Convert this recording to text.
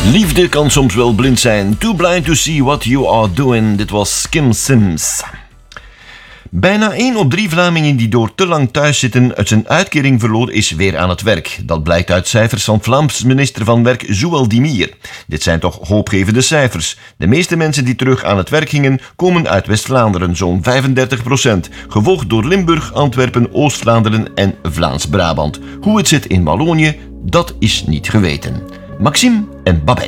Liefde kan soms wel blind zijn. Too blind to see what you are doing. Dit was Kim Sims. Bijna 1 op 3 Vlamingen die door te lang thuis zitten uit zijn uitkering verloor is weer aan het werk. Dat blijkt uit cijfers van Vlaams minister van Werk Joël Dimier. Dit zijn toch hoopgevende cijfers. De meeste mensen die terug aan het werk gingen komen uit West-Vlaanderen, zo'n 35%. Gevolgd door Limburg, Antwerpen, Oost-Vlaanderen en Vlaams-Brabant. Hoe het zit in Wallonië, dat is niet geweten. Maxime en Babette.